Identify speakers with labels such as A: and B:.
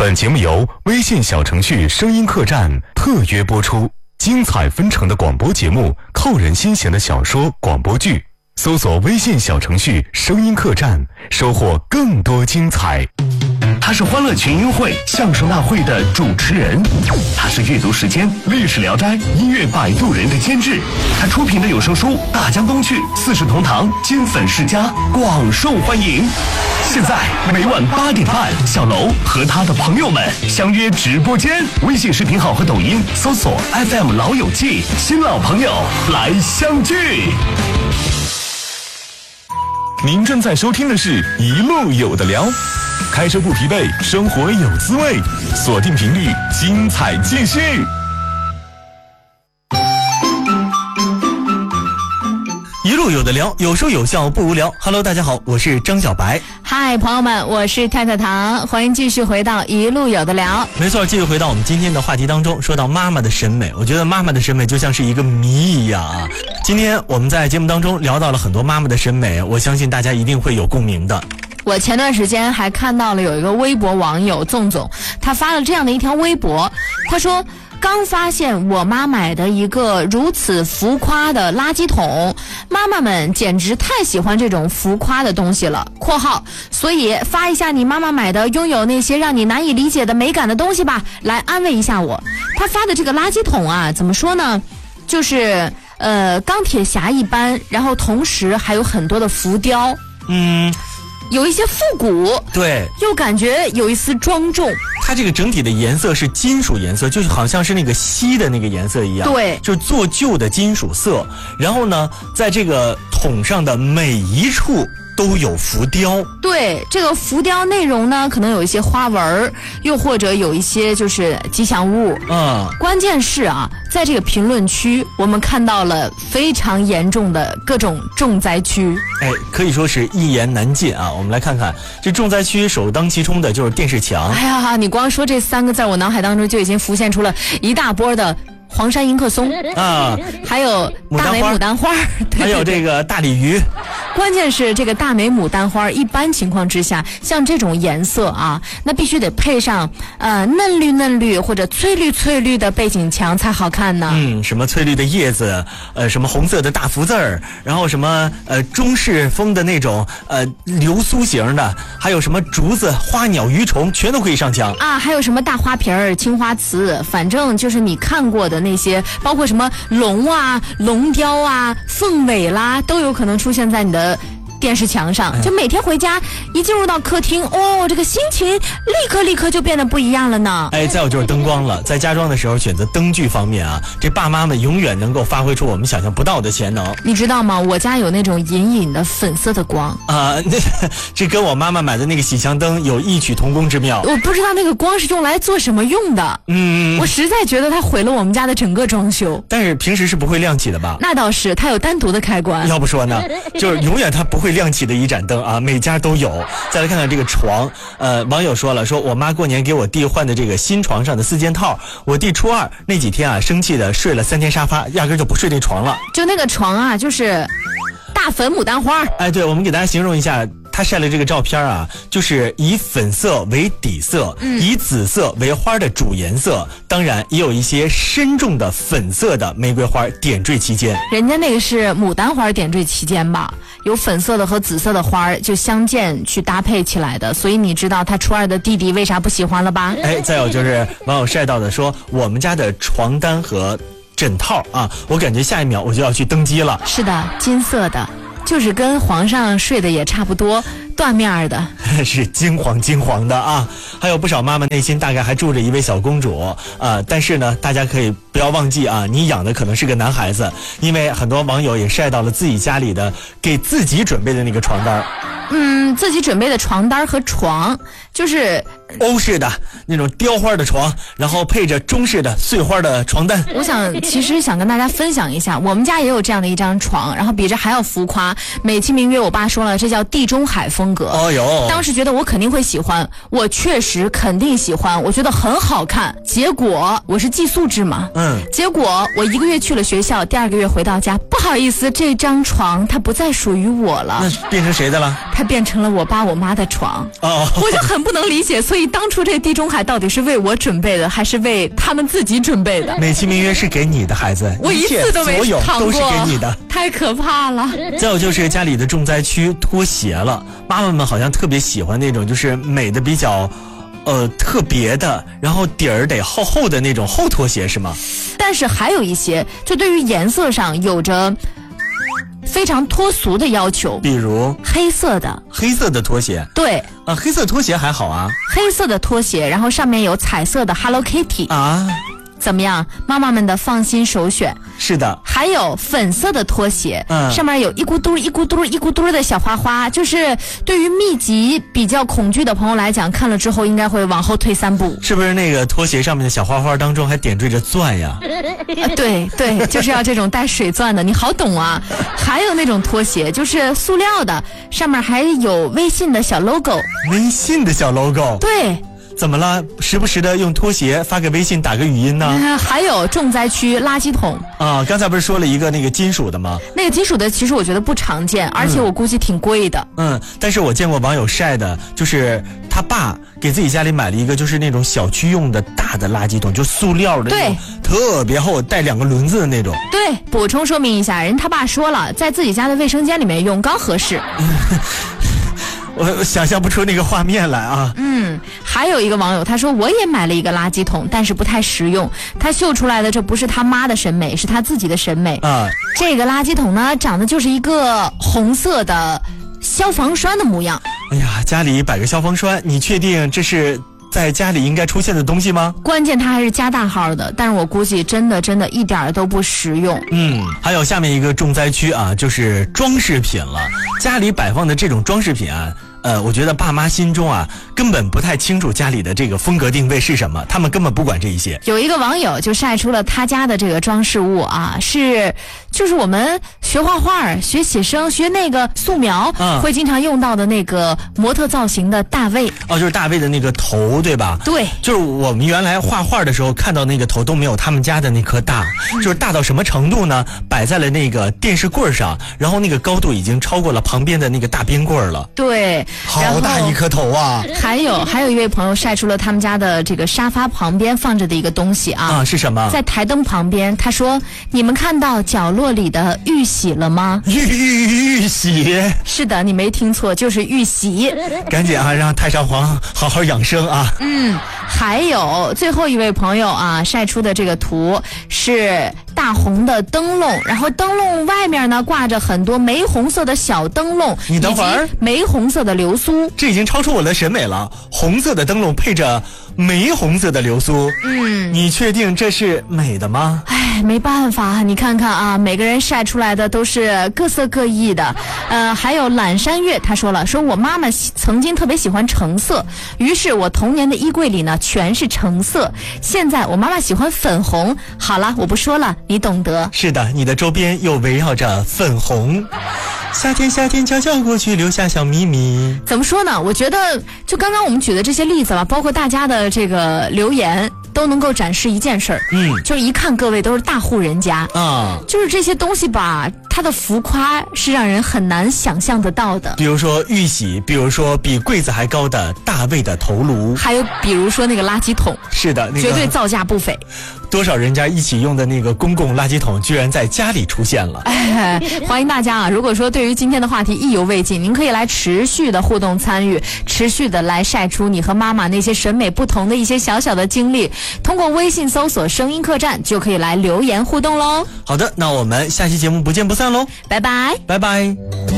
A: 本节目由微信小程序声音客栈特约播出，精彩纷呈的广播节目，扣人心弦的小说广播剧，搜索微信小程序声音客栈，收获更多精彩。
B: 他是欢乐群英会相声大会的主持人，他是阅读时间历史聊斋音乐摆渡人的监制，他出品的有声书《大江东去》四世同堂金粉世家广受欢迎。现在每晚8点半，小楼和他的朋友们相约直播间，微信视频号和抖音搜索 FM 老友记，新老朋友来相聚。
C: 您正在收听的是一路有的聊，开车不疲惫，生活有滋味，锁定频率，精彩继续。
D: 一路有的聊，有说有笑不无聊。Hello， 大家好，我是张小白。
E: 嗨，朋友们，我是太太糖，欢迎继续回到一路有的聊。
D: 没错，继续回到我们今天的话题当中，说到妈妈的审美，我觉得妈妈的审美就像是一个谜一样啊。今天我们在节目当中聊到了很多妈妈的审美，我相信大家一定会有共鸣的。
E: 我前段时间还看到了有一个微博网友纵总，他发了这样的一条微博，他说刚发现我妈买的一个如此浮夸的垃圾桶，妈妈们简直太喜欢这种浮夸的东西了（括号）所以发一下你妈妈买的拥有那些让你难以理解的美感的东西吧，来安慰一下我。他发的这个垃圾桶啊，怎么说呢，就是钢铁侠一般，然后同时还有很多的浮雕，有一些复古，
D: 对，
E: 又感觉有一丝庄重。
D: 它这个整体的颜色是金属颜色，就是好像是那个锡的那个颜色一样，
E: 对，
D: 就是做旧的金属色。然后呢，在这个桶上的每一处都有浮雕，
E: 对，这个浮雕内容呢，可能有一些花纹，又或者有一些就是吉祥物。关键是啊，在这个评论区，我们看到了非常严重的各种重灾区。
D: 可以说是一言难尽啊。我们来看看这重灾区，首当其冲的就是电视墙。
E: 哎呀，你光说这3个字，我脑海当中就已经浮现出了一大波的黄山迎客松
D: 啊，
E: 还有大美牡丹花，
D: 还有这个大鲤鱼。
E: 关键是这个大美牡丹花，一般情况之下，像这种颜色啊，那必须得配上嫩绿嫩绿或者翠绿翠绿的背景墙才好看呢。
D: 什么翠绿的叶子，什么红色的大福字儿，然后什么中式风的那种流苏型的，还有什么竹子、花鸟鱼虫，全都可以上墙
E: 啊。还有什么大花瓶儿、青花瓷，反正就是你看过的那些，包括什么龙啊、龙雕啊、凤尾啦，都有可能出现在你的电视墙上。就每天回家一进入到客厅，这个心情立刻就变得不一样了呢。
D: 再有就是灯光了，在家装的时候选择灯具方面啊，这爸妈们永远能够发挥出我们想象不到的潜能。
E: 你知道吗？我家有那种隐隐的粉色的光
D: 这跟我妈妈买的那个喜祥灯有异曲同工之妙。
E: 我不知道那个光是用来做什么用的。我实在觉得它毁了我们家的整个装修。
D: 但是平时是不会亮起的吧？
E: 那倒是，它有单独的开关。
D: 要不说呢，就是永远它不会亮起的一盏灯啊，每家都有。再来看看这个床，网友说了，说我妈过年给我弟换的这个新床上的4件套，我弟初2那几天啊，生气的睡了3天沙发，压根就不睡那床了。
E: 就那个床啊，就是大粉牡丹花。
D: 对，我们给大家形容一下。他晒了这个照片啊，就是以粉色为底色，以紫色为花的主颜色，当然也有一些深重的粉色的玫瑰花点缀其间。
E: 人家那个是牡丹花点缀其间吧，有粉色的和紫色的花就相间去搭配起来的，所以你知道他初2的弟弟为啥不喜欢了吧？
D: 再有就是网友晒到的说，我们家的床单和枕套啊，我感觉下一秒我就要去登基了。
E: 是的，金色的。就是跟皇上睡的也差不多，缎面的，
D: 是金黄的啊。还有不少妈妈内心大概还住着一位小公主但是呢，大家可以不要忘记啊，你养的可能是个男孩子，因为很多网友也晒到了自己家里的给自己准备的那个床单。
E: 自己准备的床单和床，就是
D: 欧式的那种雕花的床，然后配着中式的碎花的床单。
E: 我其实想跟大家分享一下，我们家也有这样的一张床，然后比这还要浮夸，美其名曰我爸说了，这叫地中海风格。当时觉得我肯定会喜欢，我确实肯定喜欢，我觉得很好看。结果我是寄宿制嘛，结果我1个月去了学校，第2个月回到家，不好意思，这张床它不再属于我了。
D: 那变成谁的了？
E: 它变成了我爸我妈的床。
D: 哦，
E: 我就很不能理解，所以当初这地中海到底是为我准备的，还是为他们自己准备的？
D: 美其名曰是给你的孩子，
E: 我一次都没
D: 所有
E: 躺过，
D: 都是给你的，
E: 太可怕了。
D: 再有就是家里的重灾区拖鞋了，妈妈们好像特别喜欢那种就是美的比较特别的，然后底儿得厚厚的那种厚拖鞋是吗？
E: 但是还有一些就对于颜色上有着非常脱俗的要求，
D: 比如
E: 黑色的
D: 拖鞋。
E: 对
D: 啊，黑色拖鞋还好啊。
E: 黑色的拖鞋，然后上面有彩色的 Hello Kitty
D: 啊，
E: 怎么样？妈妈们的放心首选。
D: 是的。
E: 还有粉色的拖鞋，上面有一咕嘟一咕嘟一咕嘟的小花花，就是对于密集比较恐惧的朋友来讲，看了之后应该会往后退3步。
D: 是不是那个拖鞋上面的小花花当中还点缀着钻呀？
E: 对对，就是要这种带水钻的，你好懂啊。还有那种拖鞋就是塑料的，上面还有微信的小 logo。
D: 微信的小 logo？
E: 对。
D: 怎么了？时不时的用拖鞋发个微信打个语音呢？
E: 还有重灾区垃圾桶
D: 啊！刚才不是说了一个那个金属的吗？
E: 那个金属的其实我觉得不常见，而且我估计挺贵的。
D: 但是我见过网友晒的，就是他爸给自己家里买了一个就是那种小区用的大的垃圾桶，就塑料的那种，特别厚，带2个轮子的那种。
E: 对，补充说明一下，人他爸说了，在自己家的卫生间里面用刚合适。
D: 我想象不出那个画面来啊。
E: 还有一个网友他说，我也买了一个垃圾桶，但是不太实用。他秀出来的这不是他妈的审美，是他自己的审美啊。这个垃圾桶呢，长得就是一个红色的消防栓的模样。
D: 哎呀，家里摆个消防栓，你确定这是在家里应该出现的东西吗？
E: 关键它还是加大号的，但是我估计真的一点都不实用。
D: 还有下面一个重灾区啊，就是装饰品了。家里摆放的这种装饰品啊，我觉得爸妈心中啊根本不太清楚家里的这个风格定位是什么，他们根本不管这一些。
E: 有一个网友就晒出了他家的这个装饰物啊，就是我们学画画、学写生、学那个素描，会经常用到的那个模特造型的大卫。
D: 就是大卫的那个头，对吧？
E: 对，
D: 就是我们原来画画的时候看到那个头都没有他们家的那颗大，就是大到什么程度呢？摆在了那个电视柜上，然后那个高度已经超过了旁边的那个大边柜了。
E: 对，
D: 好大一颗头啊！
E: 还有一位朋友晒出了他们家的这个沙发旁边放着的一个东西啊，
D: 是什么？
E: 在台灯旁边，他说：“你们看到角落里的玉玺了吗？”
D: 玉玺？
E: 是的，你没听错，就是玉玺。
D: 赶紧啊，让太上皇好好养生啊！
E: 还有最后一位朋友啊晒出的这个图是大红的灯笼，然后灯笼外面呢挂着很多玫红色的小灯笼，
D: 你等会儿，
E: 玫红色的流苏，
D: 这已经超出我的审美了。红色的灯笼配着玫红色的流苏，你确定这是美的吗？
E: 没办法，你看看啊，每个人晒出来的都是各色各异的。还有懒山月，他说我妈妈曾经特别喜欢橙色，于是我童年的衣柜里呢全是橙色。现在我妈妈喜欢粉红，好了，我不说了，你懂得。
D: 是的，你的周边又围绕着粉红。夏天悄悄过去，留下小秘密。
E: 怎么说呢？我觉得就刚刚我们举的这些例子吧，包括大家的这个留言，都能够展示一件事儿，就是一看各位都是大户人家啊，就是这些东西吧，它的浮夸是让人很难想象得到的。
D: 比如说玉玺，比如说比柜子还高的大卫的头颅，
E: 还有比如说那个垃圾桶，
D: 是的，那个
E: 绝对造价不菲。
D: 多少人家一起用的那个公共垃圾桶，居然在家里出现了。
E: 欢迎大家啊！如果说对于今天的话题意犹未尽，您可以来持续的互动参与，持续的来晒出你和妈妈那些审美不同的一些小小的经历。通过微信搜索声音客栈就可以来留言互动喽。
D: 好的，那我们下期节目不见不散喽，
E: 拜拜，
D: 拜拜。